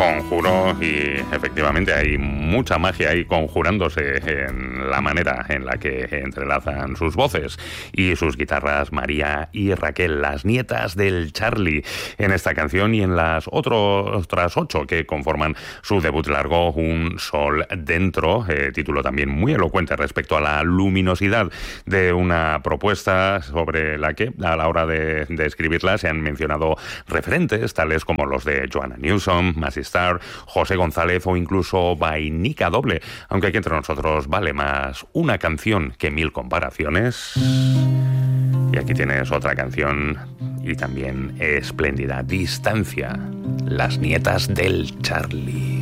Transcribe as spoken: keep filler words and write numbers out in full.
Conjuro, y efectivamente hay mucha magia ahí conjurándose en la manera en la que entrelazan sus voces y sus guitarras María y Raquel, las nietas del Charlie, en esta canción y en las otro, otras ocho que conforman su debut largo, Un sol dentro, eh, título también muy elocuente respecto a la luminosidad de una propuesta sobre la que a la hora de, de escribirla se han mencionado referentes tales como los de Joanna Newsom, Massey Star, José González o incluso Vainica Doble, aunque aquí entre nosotros vale más una canción que mil comparaciones. Y aquí tienes otra canción y también espléndida, Distancia, las nietas del Charlie.